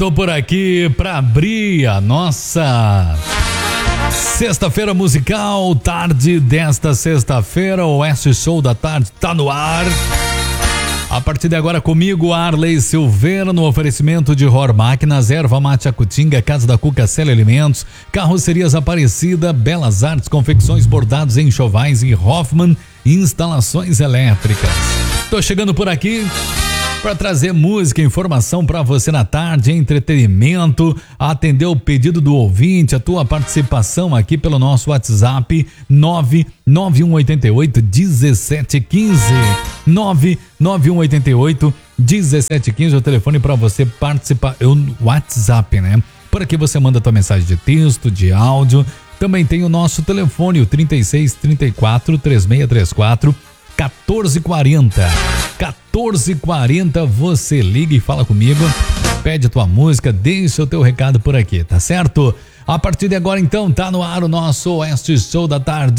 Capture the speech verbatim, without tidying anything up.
Tô por aqui para abrir a nossa sexta-feira musical, tarde desta sexta-feira, o Oeste Show da Tarde tá no ar. A partir de agora comigo, Arley Silveira, no oferecimento de Ror Máquinas, Erva Mate Acutinga, Casa da Cuca, Célia Alimentos, Carrocerias Aparecida, Belas Artes, Confecções, Bordados, Enxovais e Hoffman Instalações Elétricas. Tô chegando por aqui para trazer música, informação para você na tarde, entretenimento, atender o pedido do ouvinte, a tua participação aqui pelo nosso WhatsApp nove nove um oito oito um sete um cinco, nove nove um oito oito um sete um cinco, o telefone para você participar, é o WhatsApp, né? Por aqui você manda tua mensagem de texto, de áudio, também tem o nosso telefone, o trinta e seis, trinta e quatro, três seis três quatro, quatorze quarenta. quatorze quarenta, você liga e fala comigo, pede tua música, deixa o teu recado por aqui, tá certo? A partir de agora então tá no ar o nosso Oeste Show da Tarde.